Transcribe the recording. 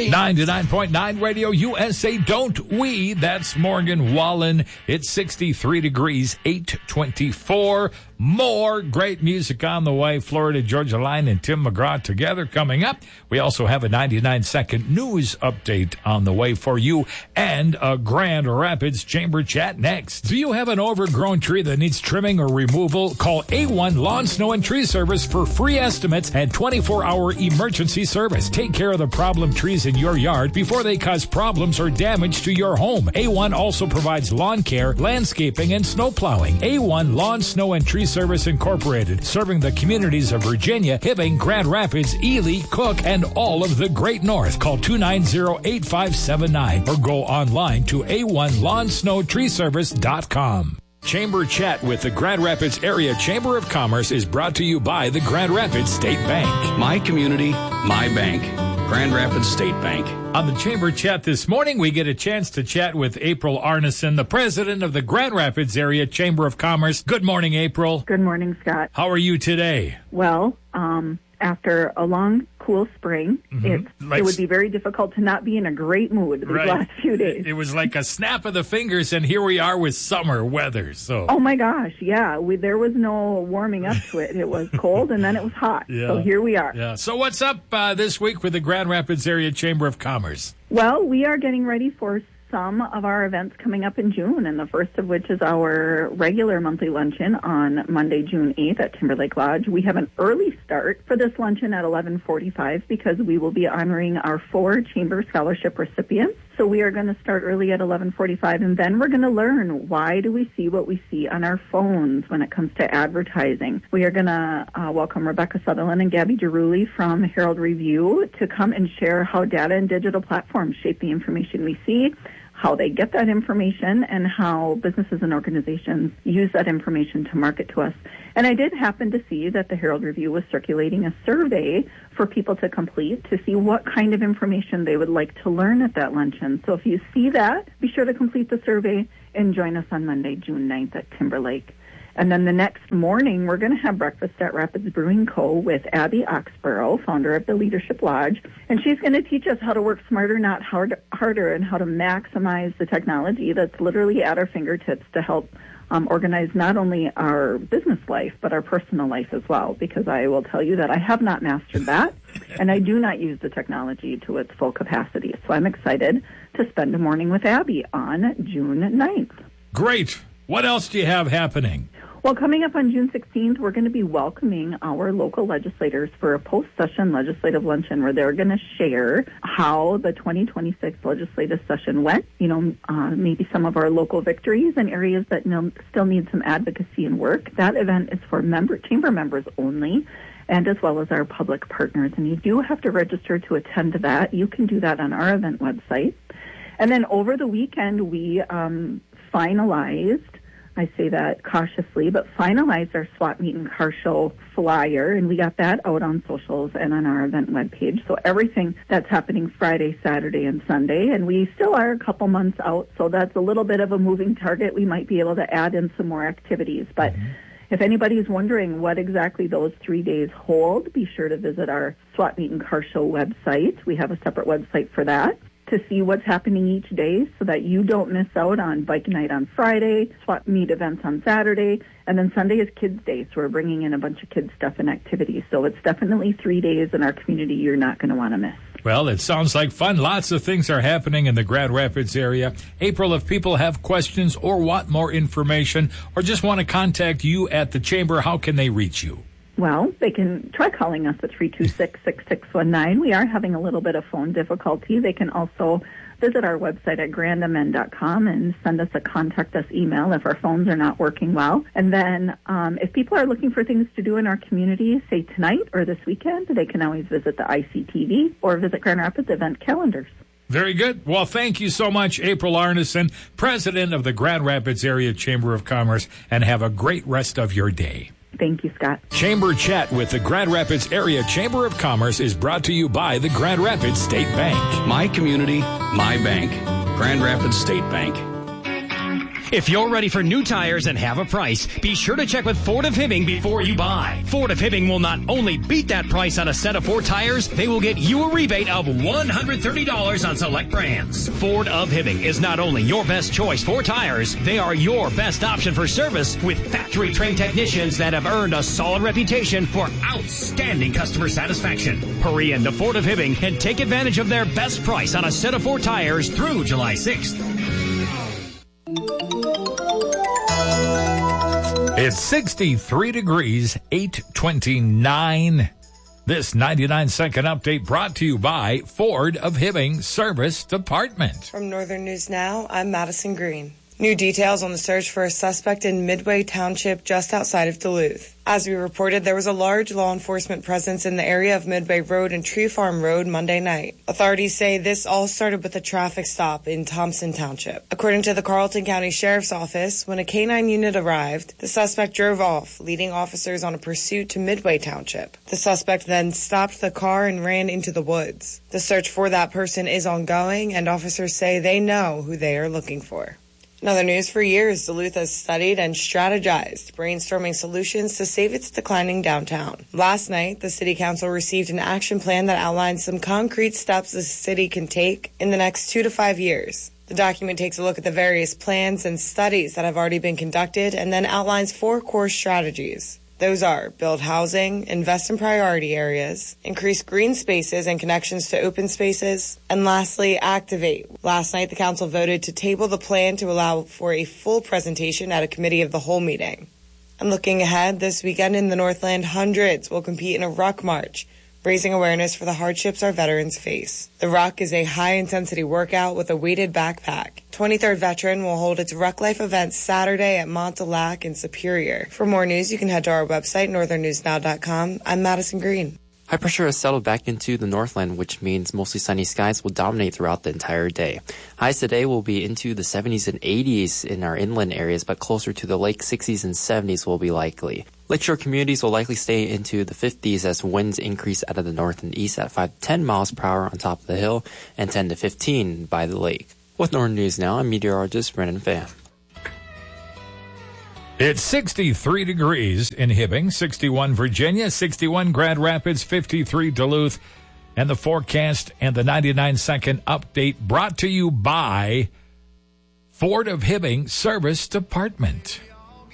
99.9 Radio USA, don't we? That's Morgan Wallen. It's 63 degrees, 824. More great music on the way. Florida Georgia Line and Tim McGraw together coming up. We also have a 99-second news update on the way for you and a Grand Rapids Chamber Chat next. Do you have an overgrown tree that needs trimming or removal? Call A1 Lawn, Snow, and Tree Service for free estimates and 24-hour emergency service. Take care of the problem trees in your yard before they cause problems or damage to your home. A1 also provides lawn care, landscaping, and snow plowing. A1 Lawn, Snow, and Tree Service Incorporated, serving the communities of Virginia, Hibbing, Grand Rapids, Ely, Cook, and all of the Great North. Call 290-8579 or go online to a1lawnsnowtreeservice.com. Chamber Chat with the Grand Rapids Area Chamber of Commerce is brought to you by the Grand Rapids State Bank. My community, my bank. Grand Rapids State Bank. On the Chamber Chat this morning, we get a chance to chat with April Arneson, the president of the Grand Rapids Area Chamber of Commerce. Good morning, April. Good morning, Scott. How are you today? Well, after a long, cool spring, it would be very difficult to not be in a great mood these last few days. It was like a snap of the fingers, and here we are with summer weather. So, oh my gosh, yeah, there was no warming up to it. It was cold, and then it was hot. Yeah. So here we are. Yeah. So what's up this week with the Grand Rapids Area Chamber of Commerce? Well, we are getting ready for some of our events coming up in June, and the first of which is our regular monthly luncheon on Monday, June 8th at Timberlake Lodge. We have an early start for this luncheon at 11:45 because we will be honoring our 4 Chamber Scholarship recipients. So we are going to start early at 11:45, and then we're going to learn why do we see what we see on our phones when it comes to advertising. We are going to welcome Rebecca Sutherland and Gabby Geruli from Herald Review to come and share how data and digital platforms shape the information we see, how they get that information, and how businesses and organizations use that information to market to us. And I did happen to see that the Herald Review was circulating a survey for people to complete to see what kind of information they would like to learn at that luncheon. So if you see that, be sure to complete the survey and join us on Monday, June 9th at Timberlake. And then the next morning, we're going to have breakfast at Rapids Brewing Co. with Abby Oxborough, founder of the Leadership Lodge. And she's going to teach us how to work smarter, not harder, and how to maximize the technology that's literally at our fingertips to help organize not only our business life, but our personal life as well. Because I will tell you that I have not mastered that, and I do not use the technology to its full capacity. So I'm excited to spend a morning with Abby on June 9th. Great. What else do you have happening? Well, coming up on June 16th, we're going to be welcoming our local legislators for a post-session legislative luncheon where they're going to share how the 2026 legislative session went, maybe some of our local victories and areas that still need some advocacy and work. That event is for chamber members only, and as well as our public partners. And you do have to register to attend to that. You can do that on our event website. And then over the weekend, we finalized, I say that cautiously, but finalized our swap meet and car show flyer, and we got that out on socials and on our event webpage. So everything that's happening Friday, Saturday, and Sunday, and we still are a couple months out, so that's a little bit of a moving target. We might be able to add in some more activities, but if anybody's wondering what exactly those 3 days hold, be sure to visit our swap meet and car show website. We have a separate website for that, to see what's happening each day so that you don't miss out on bike night on Friday, swap meet events on Saturday, and then Sunday is Kids Day, so we're bringing in a bunch of kids stuff and activities. So it's definitely 3 days in our community you're not going to want to miss. Well, it sounds like fun. Lots of things are happening in the Grand Rapids area. April, if people have questions or want more information or just want to contact you at the Chamber, how can they reach you? Well, they can try calling us at 326-6619. We are having a little bit of phone difficulty. They can also visit our website at grandamend.com and send us a contact us email if our phones are not working well. And then if people are looking for things to do in our community, say tonight or this weekend, they can always visit the ICTV or visit Grand Rapids event calendars. Very good. Well, thank you so much, April Arneson, president of the Grand Rapids Area Chamber of Commerce, and have a great rest of your day. Thank you, Scott. Chamber Chat with the Grand Rapids Area Chamber of Commerce is brought to you by the Grand Rapids State Bank. My community, my bank. Grand Rapids State Bank. If you're ready for new tires and have a price, be sure to check with Ford of Hibbing before you buy. Ford of Hibbing will not only beat that price on a set of 4 tires, they will get you a rebate of $130 on select brands. Ford of Hibbing is not only your best choice for tires, they are your best option for service with factory-trained technicians that have earned a solid reputation for outstanding customer satisfaction. Hurry into Ford of Hibbing and take advantage of their best price on a set of 4 tires through July 6th. It's 63 degrees, 8:29. This 99-second update brought to you by Ford of Hibbing Service Department. From Northern News Now, I'm Madison Green. New details on the search for a suspect in Midway Township just outside of Duluth. As we reported, there was a large law enforcement presence in the area of Midway Road and Tree Farm Road Monday night. Authorities say this all started with a traffic stop in Thompson Township. According to the Carlton County Sheriff's Office, when a K-9 unit arrived, the suspect drove off, leading officers on a pursuit to Midway Township. The suspect then stopped the car and ran into the woods. The search for that person is ongoing, and officers say they know who they are looking for. In other news, for years, Duluth has studied and strategized, brainstorming solutions to save its declining downtown. Last night, the City Council received an action plan that outlines some concrete steps the city can take in the next 2 to 5 years. The document takes a look at the various plans and studies that have already been conducted and then outlines 4 core strategies. Those are build housing, invest in priority areas, increase green spaces and connections to open spaces, and lastly, activate. Last night, the council voted to table the plan to allow for a full presentation at a committee of the whole meeting. And looking ahead, this weekend in the Northland, hundreds will compete in a ruck march, raising awareness for the hardships our veterans face. The ruck is a high-intensity workout with a weighted backpack. 23rd Veteran will hold its Ruck Life event Saturday at Montauk in Superior. For more news, you can head to our website, northernnewsnow.com. I'm Madison Green. High pressure has settled back into the Northland, which means mostly sunny skies will dominate throughout the entire day. Highs today will be into the 70s and 80s in our inland areas, but closer to the lake 60s and 70s will be likely. Lakeshore communities will likely stay into the 50s as winds increase out of the north and east at 5 to 10 miles per hour on top of the hill and 10 to 15 by the lake. With Northern News Now, I'm meteorologist Brennan Pham. It's 63 degrees in Hibbing, 61 Virginia, 61 Grand Rapids, 53 Duluth, and the forecast and the 99-second update brought to you by Ford of Hibbing Service Department.